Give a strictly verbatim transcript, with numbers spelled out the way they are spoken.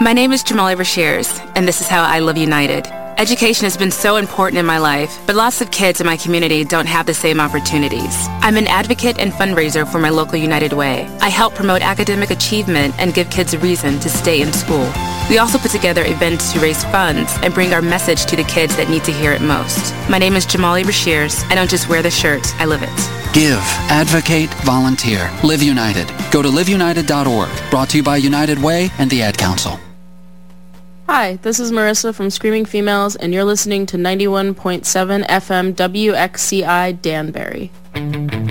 My name is Jamali Rasheers, and this is how I Live United. Education has been so important in my life, but lots of kids in my community don't have the same opportunities. I'm an advocate and fundraiser for my local United Way. I help promote academic achievement and give kids a reason to stay in school. We also put together events to raise funds and bring our message to the kids that need to hear it most. My name is Jamali Rasheers. I don't just wear the shirt, I live it. Give, advocate, volunteer. Live United. Go to live united dot org. Brought to you by United Way and the Ad Council. Hi, this is Marissa from Screaming Females, and you're listening to ninety-one point seven F M W X C I Danbury.